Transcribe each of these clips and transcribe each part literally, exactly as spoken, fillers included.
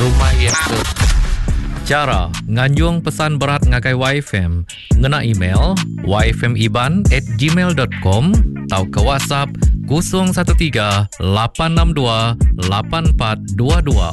rumah yang ke. Cara nganjung pesan berat ngakai Y F M ngena email y f m iban at gmail dot com atau ke WhatsApp kosong satu tiga lapan enam dua lapan empat dua dua.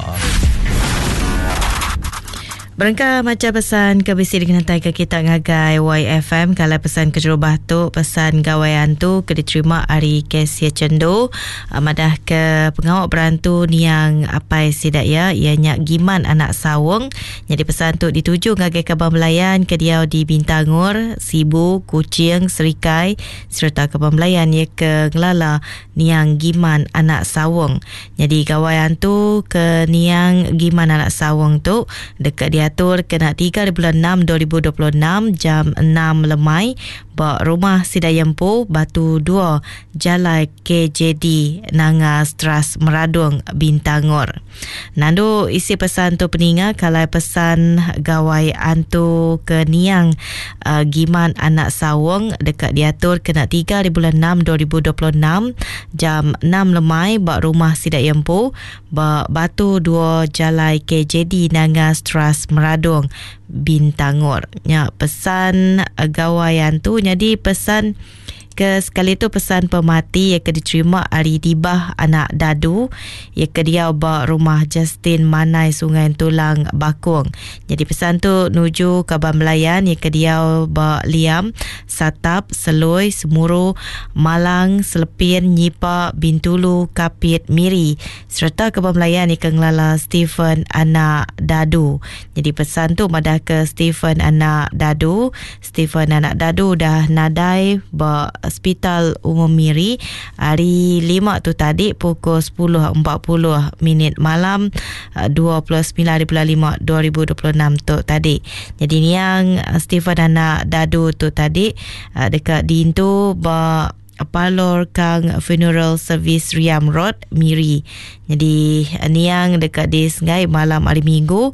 Berangka macam pesan ke bisi dengan hantar ke kita ngagai Y F M. Kalau pesan ke Jerubah tu, pesan gawaian tu ke diterima hari Kesia Cendu. Madah ke pengawak berantu ni yang apa sidak ya, ianya Giman anak Sawung. Jadi pesan tu dituju ngagai Kabar Melayan ke dia di Bintangor, Sibu, Kuching, Serikai serta Kabar Melayan ya ke Ngelala niang Giman anak Sawung. Jadi gawaian tu ke niang Giman anak Sawung tu dekat dia atur kena tiga bulan enam dua ribu dua puluh enam jam enam lemai bak rumah Sidayempu Batu dua Jalai K J D Nanga Stras Meradung Bintangor. Nandu isi pesan tu peninga kalau pesan gawai antu ke niang uh, Giman anak Sawung dekat diatur kena tiga bulan enam dua ribu dua puluh enam jam enam lemai bak rumah Sidayempu bak Batu dua Jalai K J D Nanga Stras Meradung Bintangor. Ya, pesan uh, gawaian tu jadi pesan ke sekali tu pesan pemati yang ke diterima hari Dibah anak Dadu yang ke dia bawa rumah Justin Manai Sungai Tulang Bakung. Jadi pesan tu nuju Kabar Melayan yang ke dia bawa Liam Satap Seloi Semuru Malang Selepin Nyipa Bintulu Kapit Miri serta Kabar Melayan yang ke Ngelala Stephen anak Dadu. Jadi pesan tu madah ke Stephen anak Dadu. Stephen anak Dadu dah nadai bawa Hospital Umum Miri hari lima tu tadi pukul sepuluh empat puluh minit malam dua puluh sembilan bulan lima dua ribu dua puluh enam tu tadi. Jadi ni yang Stephen anak Dadu tu tadi dekat Dintu ba Palor Kang Funeral Service Riam Road Miri. Jadi ni yang dekat di Sengai malam hari Minggu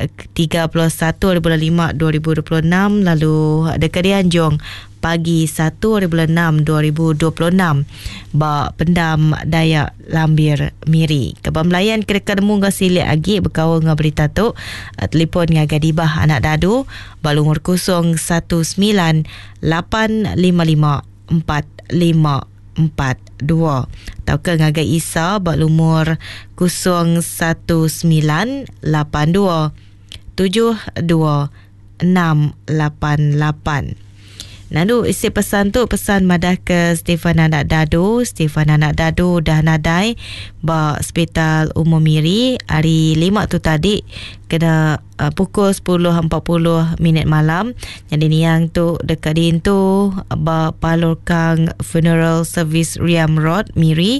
tiga puluh satu bulan lima dua ribu dua puluh enam, lalu dekat di Anjong pagi satu bulan enam dua ribu dua puluh enam ba Pendam Dayak Lambir Miri. Kabar Melayan kira-kira mu ngah silik lagi berkawal ngah berita tu telefon ngah Gadibah anak Dadu balumur kosong satu sembilan lapan lima lima empat lima empat dua atau ke ngagai Isa balumur kosong satu sembilan lapan dua tujuh dua enam lapan lapan. Nandu isi pesan tu pesan madah ke Stephen anak Dadu. Stephen anak Dadu dah nadai ba Hospital Umum Miri hari lima tu tadi kena uh, pukul sepuluh empat puluh minit malam. Jadi ni yang tu dekat din tu ba Palor Kang Funeral Service Riam Road Miri.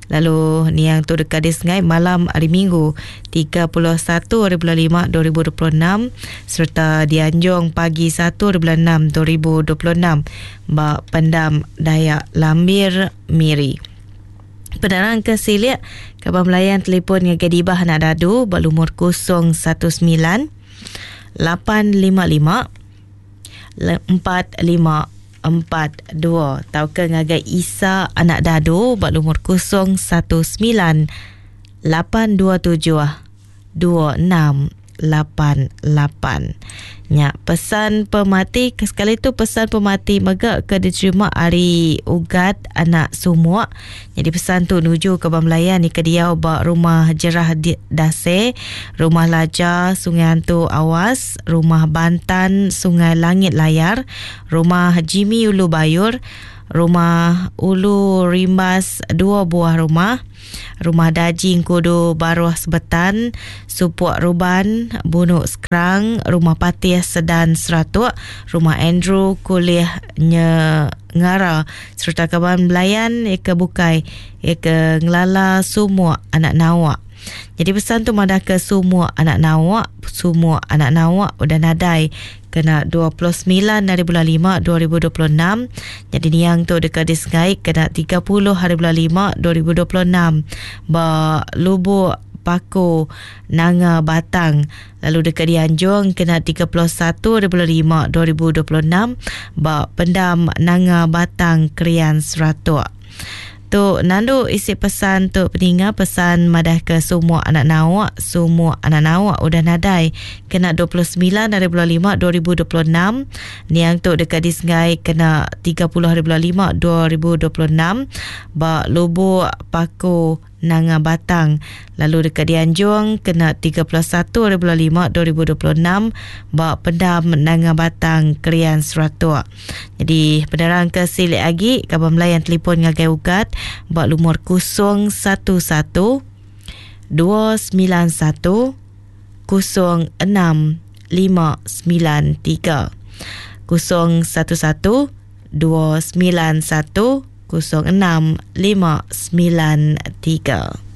Lalu ni yang tu dekat di Sengai malam hari Minggu tiga puluh satu bulan lima dua ribu dua puluh enam serta di Anjong pagi satu bulan enam dua ribu dua puluh enam ba Pendam Dayak Lambir Miri. Penerang ke silik Kabar Melayan telefon dengan Gadibah anak Dadu berumur kosong satu sembilan lapan lima lima empat lima empat dua atau ke ngagai Isa anak Dadu berumur kosong satu sembilan lapan dua tujuh dua enam lapan lapan. Ya, pesan pemati sekali tu pesan pemati megak ke diterima hari Ugat anak Sumuk. Jadi pesan tu nuju Kabar Melayan ni ke dia ba rumah Jerah Dase, rumah Laja Sungai Hantu Awas, rumah Bantan Sungai Langit Layar, rumah Jimmy Ulu Bayur, rumah Ulu Rimbas dua buah rumah, rumah Dajing Kudu Baruah Sebetan, Supuak Ruban Bunuk Sekrang, rumah Patih Sedan Seratuk, rumah Andrew Kuliah Ngara serta Kabar Melayan Eka Bukai Eka Ngelala Sumuk anak Nawak. Jadi pesan tu madah ke semua anak Nawak, semua anak Nawak udah nadai kena dua puluh sembilan hari bulan lima dua ribu dua puluh enam. Jadi ni yang tu dekat di Sengai kena tiga puluh hari bulan lima dua ribu dua puluh enam ba Lubuk Pako Nanga Batang. Lalu dekat di Anjong kena tiga puluh satu hari bulan lima dua ribu dua puluh enam ba Pendam Nanga Batang Krian Seratuk. Tok Nando isi pesan Tok peninggal, pesan madah ke semua anak nawak, semua anak nawak udah nadai kena dua puluh sembilan hari bulan lima dua ribu dua puluh enam. Niang Tok dekat di Sengai kena tiga puluh hari bulan lima dua ribu dua puluh enam. Bak Lubuk Paku Nanga Batang. Lalu dekat di Anjung kena tiga puluh satu hari bulan lima dua ribu dua puluh enam. Bak Pendam Nanga Batang Krian Seratua. Jadi penerang ke silik lagi kabar melayan telefon ngagai ugat bak lumur kosong satu satu dua sembilan satu kosong enam lima sembilan tiga kosong satu satu dua sembilan satu kosong enam lima sembilan tiga.